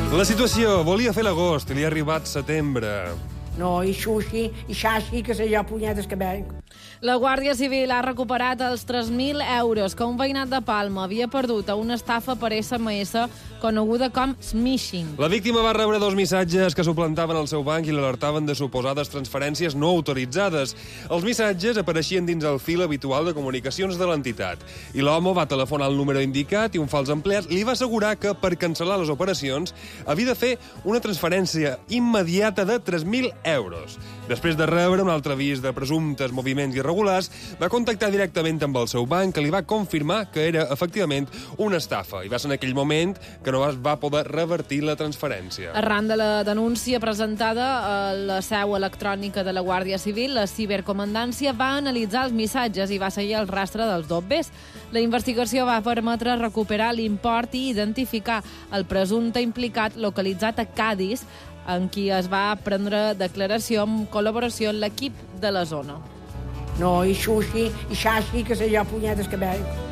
La situació, volia fer l'agost i li ha arribat setembre. No, i xuxi, i xaxi, que sé jo, punyetes que venc. La Guàrdia Civil ha recuperat els 3.000 euros que un veïnat de Palma havia perdut a una estafa per SMS coneguda com smishing. La víctima va rebre 2 missatges que suplantaven el seu banc i l'alertaven de suposades transferències no autoritzades. Els missatges apareixien dins el fil habitual de comunicacions de l'entitat. I l'home va telefonar al número indicat i un fals empleat li va assegurar que, per cancel·lar les operacions, havia de fer una transferència immediata de 3.000 euros. Després de rebre un altre avís de presumptes moviments irregulars, va contactar directament amb el seu banc, que li va confirmar que era, efectivament, una estafa. I va ser en aquell moment que no es va poder revertir la transferència. Arran de la denúncia presentada a la seu electrònica de la Guàrdia Civil, la cibercomandància va analitzar els missatges i va seguir el rastre dels dobbers. La investigació va permetre recuperar l'import i identificar el presumpte implicat localitzat a Cadis, en qui es va prendre declaració en col·laboració amb l'equip de la zona. No, i xuxi, i xaxi, que sé jo, punyetes que venc.